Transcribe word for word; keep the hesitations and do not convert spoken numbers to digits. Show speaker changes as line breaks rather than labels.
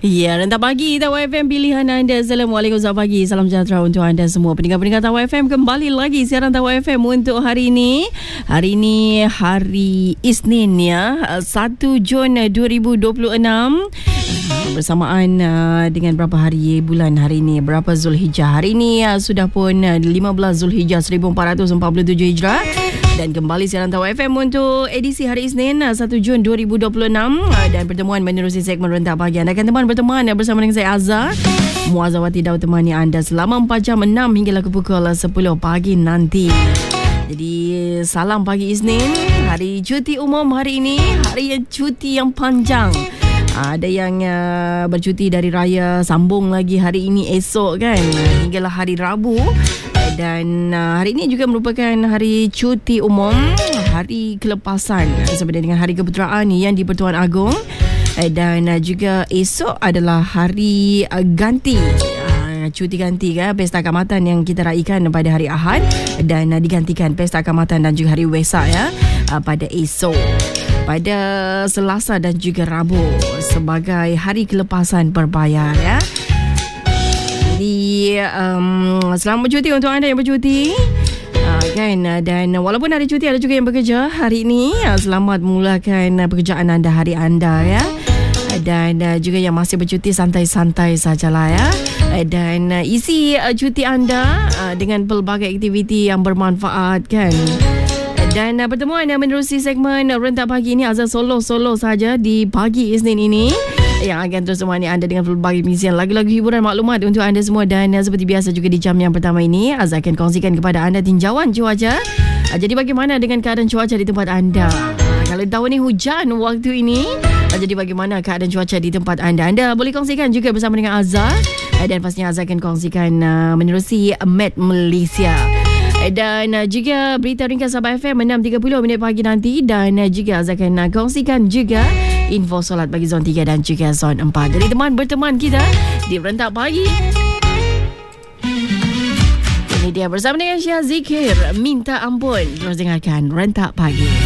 Ya, Rentak Pagi Tawa F M pilihan anda. Assalamualaikum, selamat pagi. Salam sejahtera untuk anda semua. Pendengar-pendengar Tawa F M, kembali lagi siaran Tawa F M untuk hari ini. Hari ini hari Isnin ya, satu Jun dua ribu dua puluh enam. Bersamaan uh, dengan berapa hari bulan hari ini, berapa Zulhijjah. Hari ini uh, sudah pun uh, lima belas Zulhijjah seribu empat ratus empat puluh tujuh Hijrah. Dan kembali siaran Tawa F M untuk edisi hari Isnin satu Jun dua ribu dua puluh enam. Dan pertemuan menerusi segmen Rentak Pagi. Anda akan teman berteman bersama dengan saya Azhar Muazzawati, Daud, temani anda selama empat jam enam hingga ke pukul sepuluh pagi nanti. Jadi salam pagi Isnin, hari cuti umum hari ini, hari yang cuti yang panjang. Ada yang uh, bercuti dari raya, sambung lagi hari ini esok kan, hinggalah hari Rabu. Dan uh, hari ini juga merupakan hari cuti umum, hari kelepasan bersama dengan Hari Keputeraan yang di-Pertuan Agong. Dan uh, juga esok adalah hari uh, ganti, uh, cuti ganti kan, Pesta Kaamatan yang kita raikan pada hari Ahad. Dan uh, digantikan Pesta Kaamatan dan juga hari Wesak ya, uh, pada esok, pada Selasa dan juga Rabu sebagai hari kelepasan berbayar ya. Jadi um, selamat bercuti untuk anda yang bercuti uh, kan. Dan walaupun hari cuti, ada juga yang bekerja hari ini. uh, Selamat memulakan uh, pekerjaan anda, hari anda ya. uh, Dan uh, juga yang masih bercuti, santai-santai sajalah ya. uh, Dan uh, isi uh, cuti anda uh, dengan pelbagai aktiviti yang bermanfaat kan. Dan uh, pertemuan yang menerusi segmen uh, Rentak Pagi ini, Azhar solo-solo saja di pagi Isnin ini, yang akan terus menemani anda dengan pelbagai misian lagu-lagu hiburan, maklumat untuk anda semua. Dan uh, seperti biasa juga di jam yang pertama ini, Azhar akan kongsikan kepada anda tinjauan cuaca. uh, Jadi bagaimana dengan keadaan cuaca di tempat anda? uh, Kalau tahun ni hujan waktu ini, uh, jadi bagaimana keadaan cuaca di tempat anda? Anda boleh kongsikan juga bersama dengan Azhar. uh, Dan pastinya Azhar akan kongsikan uh, menerusi Met Malaysia. Dan uh, juga berita ringkas Sabah F M enam tiga puluh minit pagi nanti. Dan uh, juga Azhar akan uh, kongsikan juga info solat bagi zon tiga dan juga zon empat. Jadi teman berteman kita di Rentak Pagi. Ini dia bersama dengan Syah Zikir, Minta Ampun. Terus dengarkan Rentak Pagi.